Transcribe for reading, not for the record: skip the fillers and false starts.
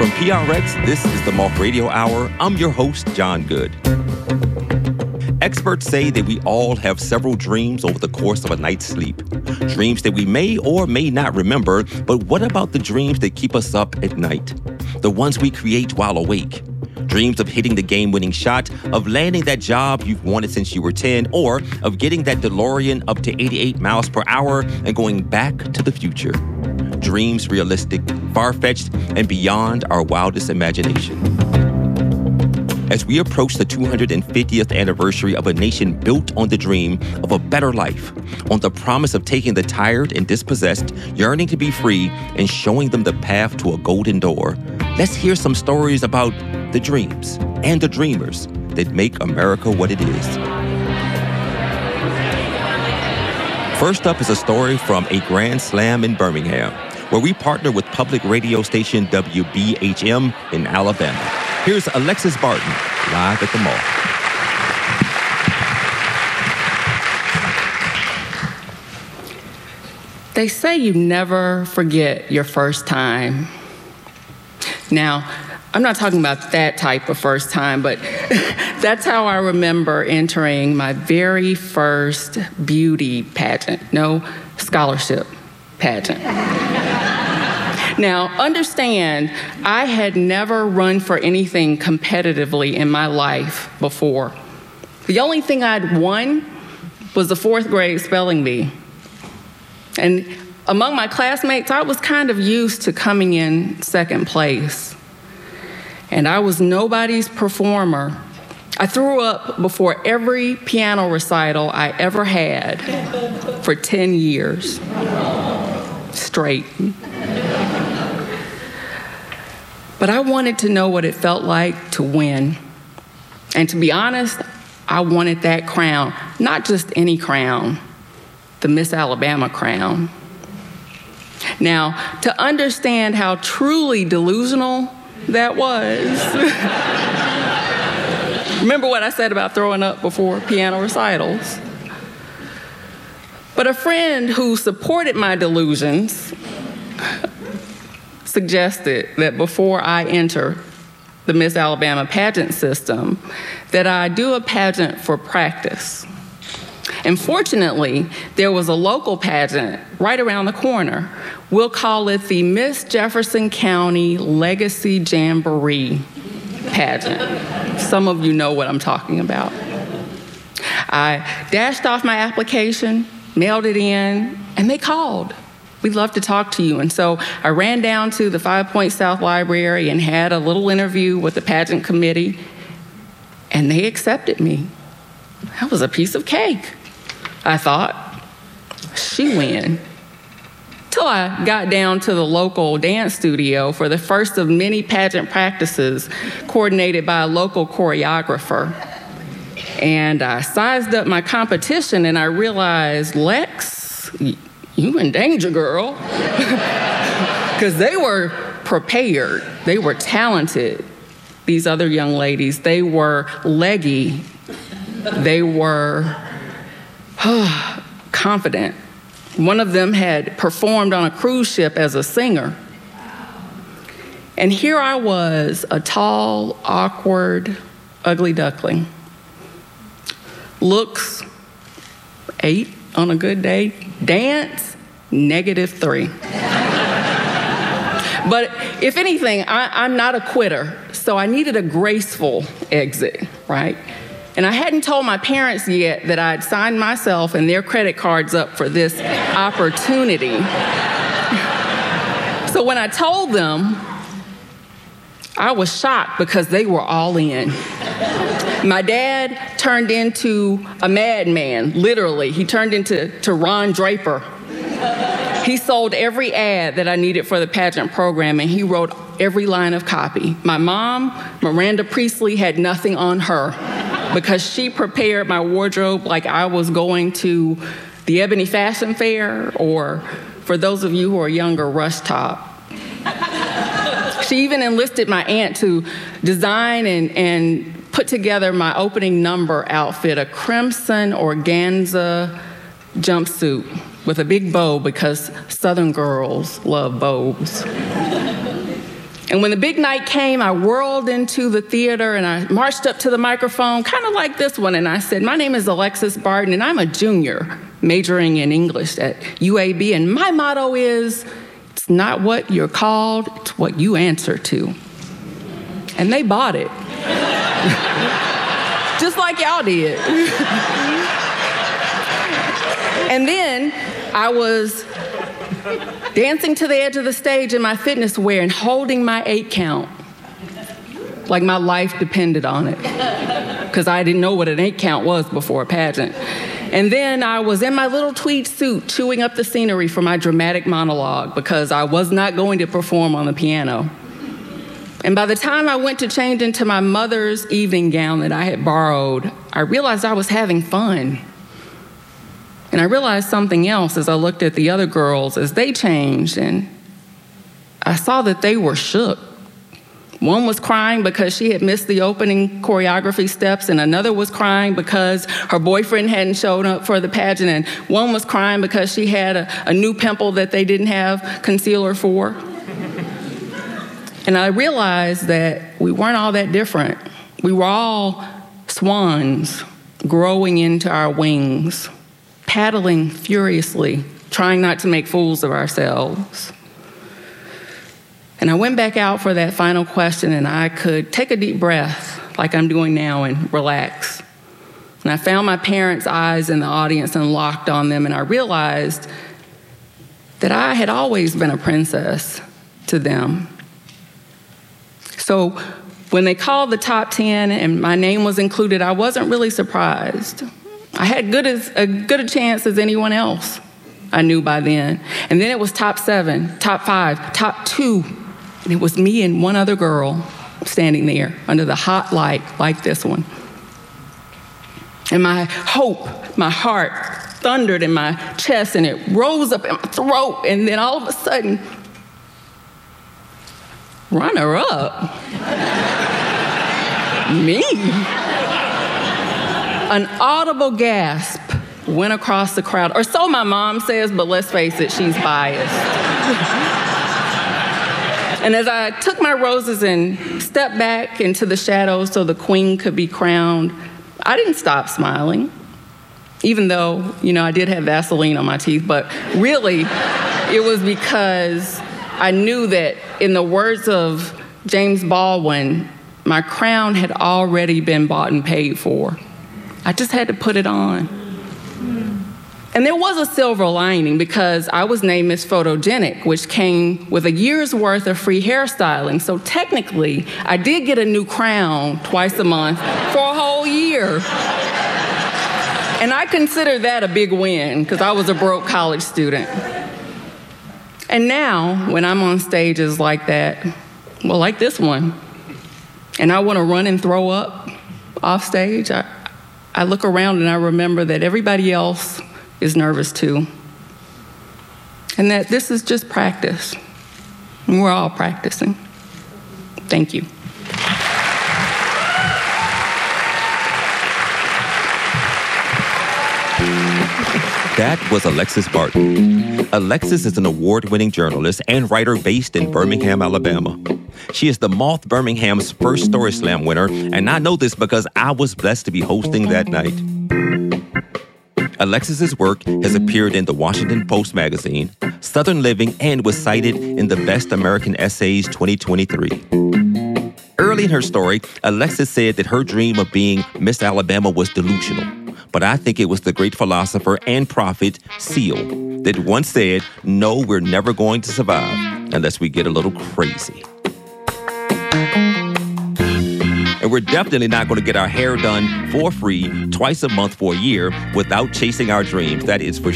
From PRX, this is the Moth Radio Hour. I'm your host, John Good. Experts say that we all have several dreams over the course of a night's sleep. Dreams that we may or may not remember, but what about the dreams that keep us up at night? The ones we create while awake. Dreams of hitting the game-winning shot, of landing that job you've wanted since you were 10, or of getting that DeLorean up to 88 miles per hour and going back to the future. Dreams realistic, far-fetched, and beyond our wildest imagination. As we approach the 250th anniversary of a nation built on the dream of a better life, on the promise of taking the tired and dispossessed, yearning to be free, and showing them the path to a golden door, let's hear some stories about the dreams and the dreamers that make America what it is. First up is a story from a Grand Slam in Birmingham, where we partner with public radio station WBHM in Alabama. Here's Alexis Barton, live at the mall. They say you never forget your first time. Now, I'm not talking about that type of first time, but that's how I remember entering my very first beauty pageant, no scholarship pageant. Now, understand, I had never run for anything competitively in my life before. The only thing I'd won was the 4th grade spelling bee. And among my classmates, I was kind of used to coming in second place. And I was nobody's performer. I threw up before every piano recital I ever had for 10 years straight. But I wanted to know what it felt like to win. And to be honest, I wanted that crown, not just any crown, the Miss Alabama crown. Now, to understand how truly delusional that was, remember what I said about throwing up before piano recitals? But a friend who supported my delusions suggested that before I enter the Miss Alabama pageant system, that I do a pageant for practice. And fortunately, there was a local pageant right around the corner. We'll call it the Miss Jefferson County Legacy Jamboree pageant. Some of you know what I'm talking about. I dashed off my application, mailed it in, and they called. We'd love to talk to you. And so I ran down to the 5 Point South Library and had a little interview with the pageant committee, and they accepted me. That was a piece of cake. I thought, she win. Till I got down to the local dance studio for the first of many pageant practices coordinated by a local choreographer. And I sized up my competition and I realized, Lex, you in danger, girl. Because they were prepared. They were talented. These other young ladies, they were leggy. They were confident. One of them had performed on a cruise ship as a singer. And here I was, a tall, awkward, ugly duckling. Looks, 8 on a good day. Dance, -3. But if anything, I'm not a quitter, so I needed a graceful exit, right? And I hadn't told my parents yet that I'd signed myself and their credit cards up for this opportunity. So when I told them, I was shocked because they were all in. My dad turned into a madman, literally. He turned into Ron Draper. He sold every ad that I needed for the pageant program, and he wrote every line of copy. My mom, Miranda Priestley, had nothing on her because she prepared my wardrobe like I was going to the Ebony Fashion Fair, or for those of you who are younger, Rush Top. She even enlisted my aunt to design and put together my opening number outfit, a crimson organza jumpsuit with a big bow because Southern girls love bows. And when the big night came, I whirled into the theater and I marched up to the microphone, kind of like this one, and I said, "My name is Alexis Barton, and I'm a junior majoring in English at UAB, and my motto is, it's not what you're called, it's what you answer to." And they bought it. Just like y'all did. And then I was dancing to the edge of the stage in my fitness wear and holding my 8 count like my life depended on it, because I didn't know what an 8 count was before a pageant. And then I was in my little tweed suit chewing up the scenery for my dramatic monologue because I was not going to perform on the piano. And by the time I went to change into my mother's evening gown that I had borrowed, I realized I was having fun. And I realized something else as I looked at the other girls as they changed, and I saw that they were shook. One was crying because she had missed the opening choreography steps, and another was crying because her boyfriend hadn't shown up for the pageant, and one was crying because she had a new pimple that they didn't have concealer for. And I realized that we weren't all that different. We were all swans growing into our wings, paddling furiously, trying not to make fools of ourselves. And I went back out for that final question, and I could take a deep breath like I'm doing now and relax. And I found my parents' eyes in the audience and locked on them, and I realized that I had always been a princess to them. So when they called the top 10 and my name was included, I wasn't really surprised. I had as good a chance as anyone else I knew by then. And then it was top 7, top 5, top 2, and it was me and one other girl standing there under the hot light like this one. And my hope, my heart thundered in my chest, and it rose up in my throat, and then all of a sudden, runner-up? Me? An audible gasp went across the crowd, or so my mom says, but let's face it, she's biased. And as I took my roses and stepped back into the shadows so the queen could be crowned, I didn't stop smiling, even though, I did have Vaseline on my teeth, but really, it was because I knew that in the words of James Baldwin, my crown had already been bought and paid for. I just had to put it on. And there was a silver lining because I was named Miss Photogenic, which came with a year's worth of free hairstyling. So technically, I did get a new crown twice a month for a whole year. And I consider that a big win because I was a broke college student. And now, when I'm on stages like that, well, like this one, and I want to run and throw up off stage, I look around and I remember that everybody else is nervous too. And that this is just practice. And we're all practicing. Thank you. That was Alexis Barton. Alexis is an award-winning journalist and writer based in Birmingham, Alabama. She is the Moth Birmingham's first Story Slam winner, and I know this because I was blessed to be hosting that night. Alexis's work has appeared in the Washington Post magazine, Southern Living, and was cited in the Best American Essays 2023. Early in her story, Alexis said that her dream of being Miss Alabama was delusional. But I think it was the great philosopher and prophet, Seal, that once said, "No, we're never going to survive unless we get a little crazy." And we're definitely not going to get our hair done for free twice a month for a year without chasing our dreams. That is for